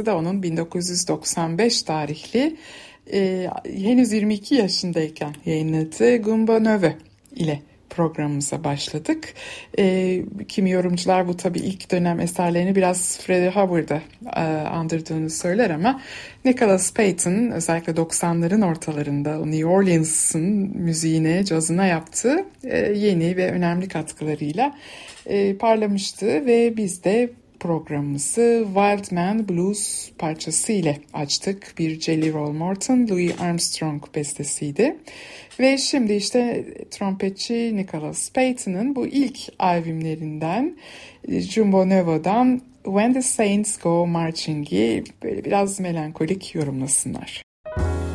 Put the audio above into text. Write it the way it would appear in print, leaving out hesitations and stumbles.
şarkısı da onun 1995 tarihli henüz 22 yaşındayken yayınladığı Gumbo Nove ile programımıza başladık. Kimi yorumcular bu tabii ilk dönem eserlerini biraz Freddie Hubbard'a andırdığını söyler ama Nicholas Payton özellikle 90'ların ortalarında New Orleans'ın müziğine, cazına yaptığı yeni ve önemli katkılarıyla parlamıştı ve biz de programımızı Wild Man Blues parçası ile açtık. Bir Jelly Roll Morton, Louis Armstrong bestesiydi. Ve şimdi işte trompetçi Nicholas Payton'ın bu ilk albümlerinden Jumbo Novo'dan When the Saints Go Marching'i böyle biraz melankolik yorumlasınlar.